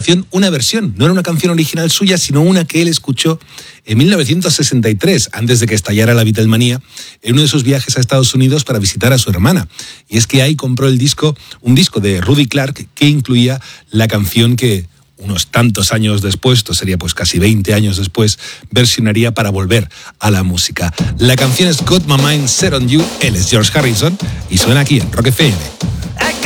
canción una versión. No era una canción original suya, sino una que él escuchó en 1963, antes de que estallara la Beatlemanía, en uno de sus viajes a Estados Unidos para visitar a su hermana. Y es que ahí compró un disco de Rudy Clark que incluía la canción que unos tantos años después, esto sería pues casi 20 años después, versionaría para volver a la música. La canción es Got My Mind Set On You, él es George Harrison y suena aquí en Rock FM.